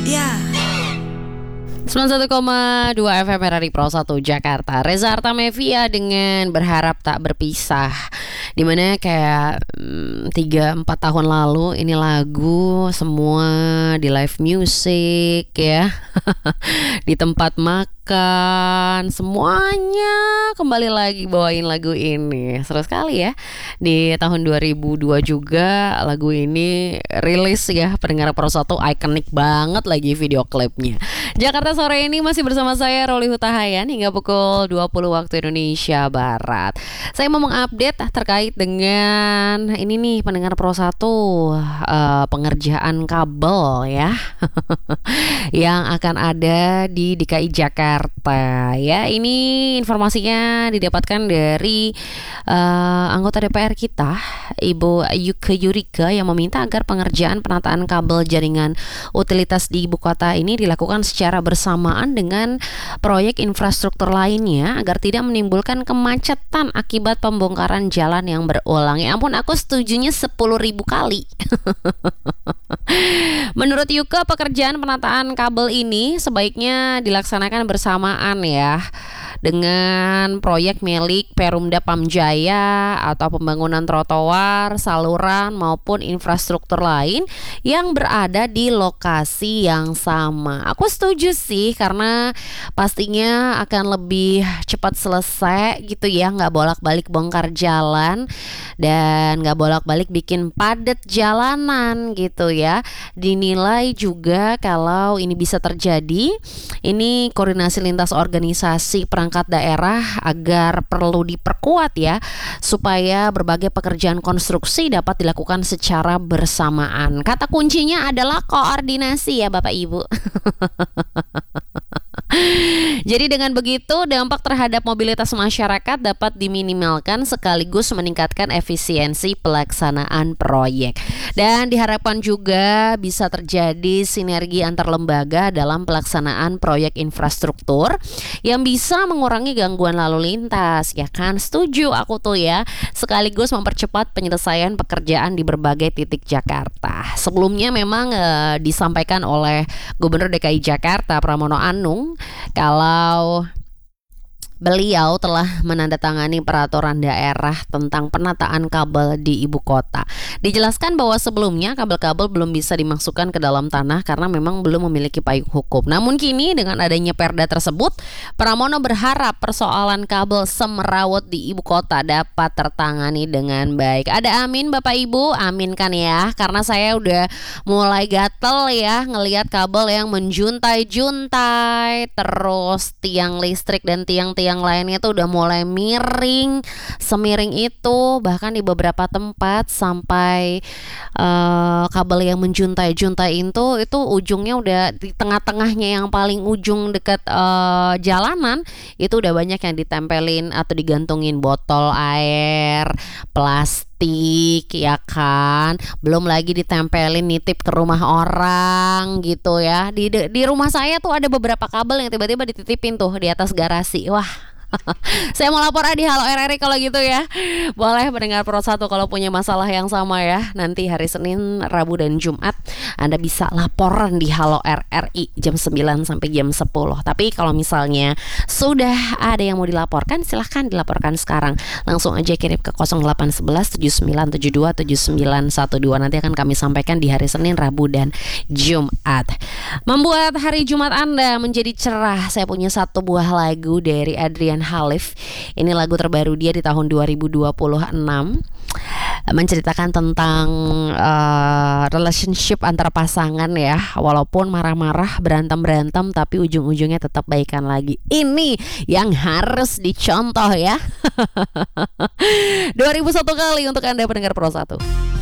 Ya. 91,2 FM RRI Pro 1 Jakarta. Reza Artamevia dengan Berharap Tak Berpisah. Dimana kayak 3-4 tahun lalu ini lagu semua di live music ya. Di tempat makan, semuanya kembali lagi bawain lagu ini. Seru sekali ya. Di tahun 2002 juga lagu ini rilis ya. Pendengar Pro 1, ikonik banget lagi video klipnya. Jakarta sore ini masih bersama saya Roli Hutahayan hingga pukul 20 waktu Indonesia Barat. Saya mau mengupdate terkait dengan ini nih pendengar Pro 1, pengerjaan kabel ya. Yang akan ada di DKI Jakarta ya. Ini informasinya didapatkan dari anggota DPR kita, Ibu Yuke Yurika, yang meminta agar pengerjaan penataan kabel jaringan utilitas di ibu kota ini dilakukan secara bersamaan dengan proyek infrastruktur lainnya agar tidak menimbulkan kemacetan akibat pembongkaran jalan yang berulang. Ya ampun, aku setujunya 10.000 kali. Menurut Yuka, pekerjaan penataan kabel ini sebaiknya dilaksanakan bersamaan ya dengan proyek milik Perumda Pamjaya atau pembangunan trotoar, saluran maupun infrastruktur lain yang berada di lokasi yang sama. Aku setuju sih, karena pastinya akan lebih cepat selesai gitu ya, nggak bolak-balik bongkar jalan dan nggak bolak-balik bikin padat jalanan gitu ya. Dinilai juga kalau ini bisa terjadi, ini koordinasi lintas organisasi perangkat daerah agar perlu diperkuat ya, supaya berbagai pekerjaan konstruksi dapat dilakukan secara bersamaan. Kata kuncinya adalah koordinasi ya Bapak Ibu. Jadi dengan begitu dampak terhadap mobilitas masyarakat dapat diminimalkan sekaligus meningkatkan efisiensi pelaksanaan proyek. Dan diharapkan juga bisa terjadi sinergi antar lembaga dalam pelaksanaan proyek infrastruktur yang bisa mengurangi gangguan lalu lintas. Ya kan, setuju aku tuh ya. Sekaligus mempercepat penyelesaian pekerjaan di berbagai titik Jakarta. Sebelumnya memang disampaikan oleh Gubernur DKI Jakarta Pramono Anung kalau beliau telah menandatangani peraturan daerah tentang penataan kabel di ibu kota. Dijelaskan bahwa sebelumnya kabel-kabel belum bisa dimasukkan ke dalam tanah karena memang belum memiliki payung hukum. Namun kini dengan adanya perda tersebut, Pramono berharap persoalan kabel semrawut di ibu kota dapat tertangani dengan baik. Ada amin Bapak Ibu, aminkan ya. Karena saya udah mulai gatel ya ngelihat kabel yang menjuntai-juntai, terus tiang listrik dan tiang-tiang yang lainnya tuh udah mulai miring, semiring itu. Bahkan di beberapa tempat sampai kabel yang menjuntai-juntai itu ujungnya udah di tengah-tengahnya, yang paling ujung dekat jalanan itu udah banyak yang ditempelin atau digantungin botol air, plastik ya kan. Belum lagi ditempelin nitip ke rumah orang gitu ya. Di rumah saya tuh ada beberapa kabel yang tiba-tiba dititipin tuh di atas garasi. Wah, saya mau lapor di Halo RRI kalau gitu ya. Boleh pendengar Pro 1 kalau punya masalah yang sama ya. Nanti hari Senin, Rabu dan Jumat Anda bisa laporan di Halo RRI jam 9 sampai jam 10. Tapi kalau misalnya sudah ada yang mau dilaporkan, silahkan dilaporkan sekarang. Langsung aja kirim ke 0811 7972 7912. Nanti akan kami sampaikan di hari Senin, Rabu dan Jumat. Membuat hari Jumat Anda menjadi cerah, saya punya satu buah lagu dari Adrian Halif. Ini lagu terbaru dia di tahun 2026, menceritakan tentang relationship antar pasangan ya. Walaupun marah-marah, berantem-berantem, tapi ujung-ujungnya tetap baikan lagi. Ini yang harus dicontoh ya. 2001 kali untuk Anda pendengar Pro 1.